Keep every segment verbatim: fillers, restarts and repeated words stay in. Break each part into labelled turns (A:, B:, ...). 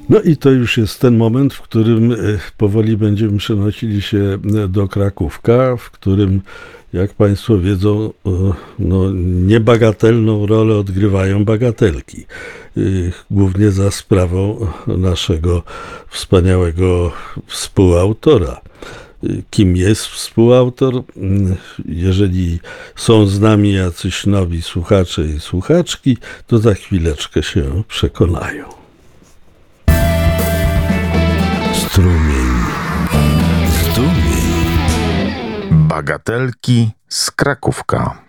A: No i to już jest ten moment, w którym e, powoli będziemy przenosili się e, do Krakówka, w którym, jak Państwo wiedzą, e, no, niebagatelną rolę odgrywają bagatelki. E, Głównie za sprawą naszego wspaniałego współautora. E, Kim jest współautor? Mm, Jeżeli są z nami jacyś nowi słuchacze i słuchaczki, to za chwileczkę się przekonają. Strumień. Strumień.
B: Bagatelki z Krakówka.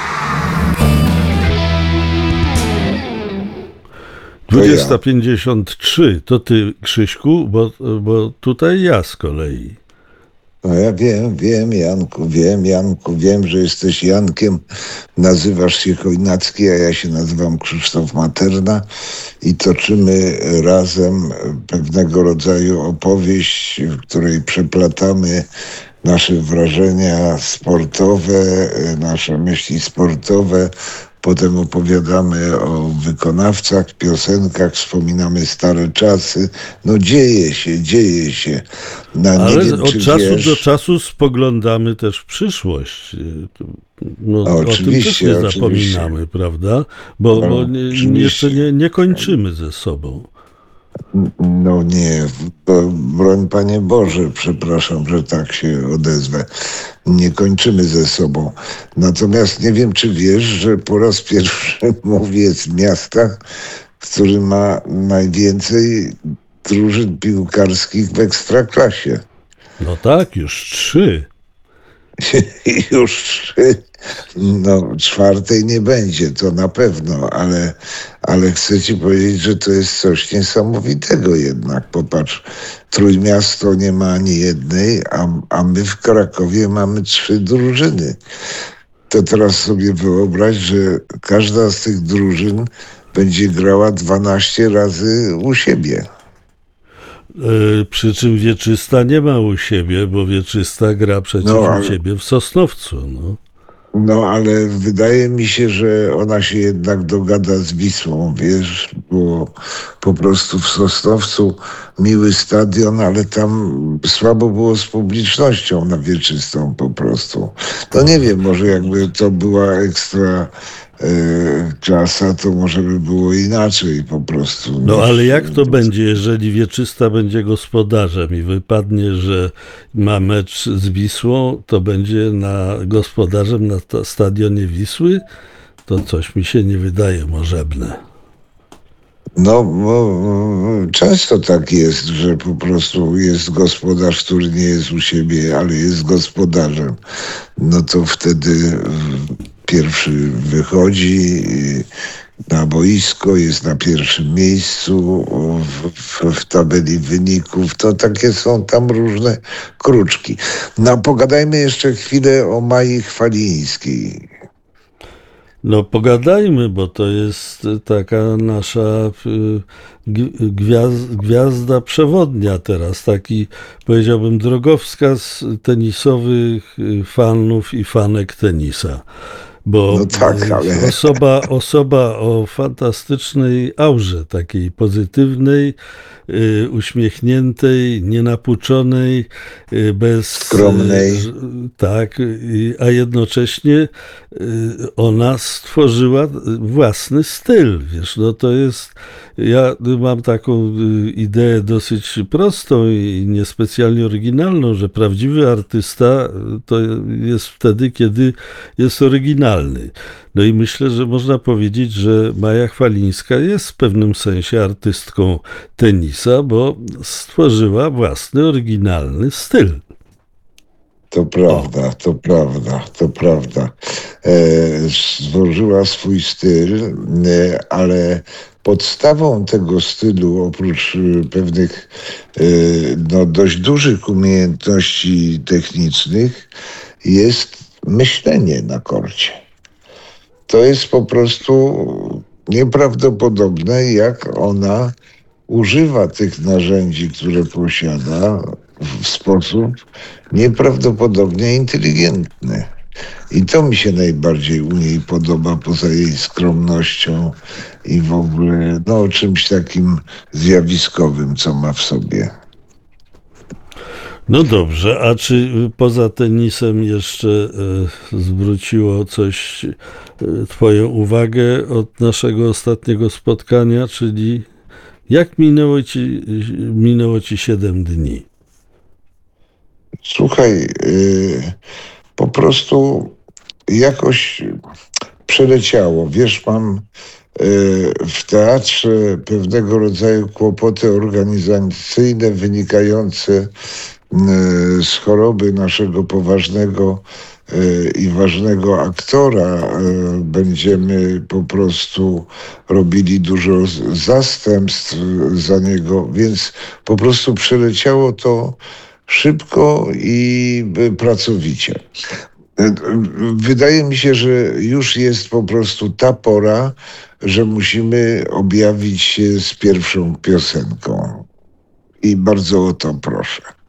A: dwudziesta pięćdziesiąt trzy, to ty, Krzyśku, bo, bo tutaj ja z kolei.
C: No ja wiem, wiem, Janku, wiem, Janku, wiem, że jesteś Jankiem, nazywasz się Chojnacki, a ja się nazywam Krzysztof Materna i toczymy razem pewnego rodzaju opowieść, w której przeplatamy nasze wrażenia sportowe, nasze myśli sportowe. Potem opowiadamy o wykonawcach, piosenkach, wspominamy stare czasy. No dzieje się, dzieje się. No,
A: Ale
C: nie wiem,
A: od
C: czy
A: czasu
C: wiesz,
A: do czasu spoglądamy też w przyszłość. No,
C: O,
A: o tym też
C: oczywiście,
A: nie
C: oczywiście.
A: zapominamy, prawda? Bo,
C: No,
A: bo nie,
C: oczywiście.
A: jeszcze nie, nie kończymy ze sobą.
C: No nie, bo, broń Panie Boże, przepraszam, że tak się odezwę. Nie kończymy ze sobą. Natomiast nie wiem, czy wiesz, że po raz pierwszy mówię z miasta, w którym ma najwięcej drużyn piłkarskich w Ekstraklasie.
A: No tak, już trzy.
C: Już trzy. No, czwartej nie będzie, to na pewno, ale, ale chcę ci powiedzieć, że to jest coś niesamowitego jednak. Popatrz, Trójmiasto nie ma ani jednej, a, a my w Krakowie mamy trzy drużyny. To teraz sobie wyobraź, że każda z tych drużyn będzie grała dwanaście razy u siebie.
A: Yy, przy czym Wieczysta nie ma u siebie, bo Wieczysta gra przecież
C: No,
A: u
C: ale-
A: ciebie w Sosnowcu. No.
C: No, ale wydaje mi się, że ona się jednak dogada z Wisłą, wiesz, bo po prostu w Sosnowcu miły stadion, ale tam słabo było z publicznością na Wieczystą po prostu. No nie wiem, może jakby to była ekstra e, klasa, to może by było inaczej po prostu.
A: No
C: niż-
A: ale jak to będzie, jeżeli Wieczysta będzie gospodarzem i wypadnie, że ma mecz z Wisłą, to będzie na gospodarzem na ta- stadionie Wisły? To coś mi się nie wydaje możebne.
C: No, bo często tak jest, że po prostu jest gospodarz, który nie jest u siebie, ale jest gospodarzem. No to wtedy mm, pierwszy wychodzi y, na boisko, jest na pierwszym miejscu w, w, w tabeli wyników. To takie są tam różne kruczki. No, pogadajmy jeszcze chwilę o Mai Chwalińskiej.
A: No pogadajmy, bo to jest taka nasza y, g- gwiazd, gwiazda przewodnia teraz, taki powiedziałbym drogowskaz tenisowych y, fanów i fanek tenisa. Bo
C: No tak,
A: y,
C: ale-
A: osoba, osoba o fantastycznej aurze, takiej pozytywnej, y, uśmiechniętej, nienapuczonej, y, bez...
C: Skromnej.
A: y, Tak, y, a jednocześnie y, ona stworzyła własny styl, wiesz, no to jest, ja mam taką y, ideę dosyć prostą i niespecjalnie oryginalną, że prawdziwy artysta y, to jest wtedy, kiedy jest oryginalny. No i myślę, że można powiedzieć, że Maja Chwalińska jest w pewnym sensie artystką tenisa, bo stworzyła własny, oryginalny styl.
C: To prawda, to prawda, to prawda. E, stworzyła swój styl, e, ale podstawą tego stylu, oprócz e, pewnych e, no, dość dużych umiejętności technicznych, jest myślenie na korcie. To jest po prostu nieprawdopodobne, jak ona używa tych narzędzi, które posiada w sposób nieprawdopodobnie inteligentny. I to mi się najbardziej u niej podoba, poza jej skromnością i w ogóle no, czymś takim zjawiskowym, co ma w sobie.
A: No dobrze, a czy poza tenisem jeszcze e, zwróciło coś e, Twoją uwagę od naszego ostatniego spotkania, czyli jak minęło ci, minęło ci siedem dni?
C: Słuchaj, y, po prostu jakoś przeleciało. Wiesz, mam y, w teatrze pewnego rodzaju kłopoty organizacyjne wynikające y, z choroby naszego poważnego y, i ważnego aktora. Y, Będziemy po prostu robili dużo z- zastępstw za niego, więc po prostu przeleciało to szybko i y, pracowicie. E, Wydaje mi się, że już jest po prostu ta pora, że musimy objawić się z pierwszą piosenką. I bardzo o to proszę.